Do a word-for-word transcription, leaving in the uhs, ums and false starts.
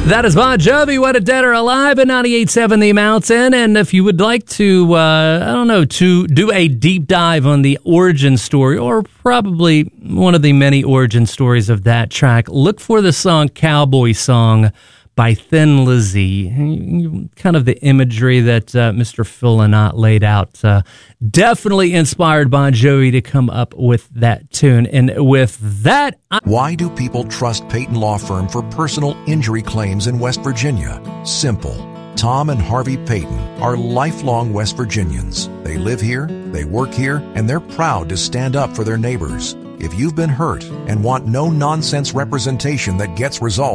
That is Bon Jovi, What a Dead or Alive at ninety-eight point seven The Mountain. And if you would like to, uh, I don't know, to do a deep dive on the origin story, or probably one of the many origin stories of that track, look for the song Cowboy Song by Thin Lizzy. Kind of the imagery that uh, Mister Phil Lynott laid out uh, definitely inspired Bon Jovi to come up with that tune. And with that... I- Why do people trust Peyton Law Firm for personal injury claims in West Virginia? Simple. Tom and Harvey Peyton are lifelong West Virginians. They live here, they work here, and they're proud to stand up for their neighbors. If you've been hurt and want no-nonsense representation that gets results,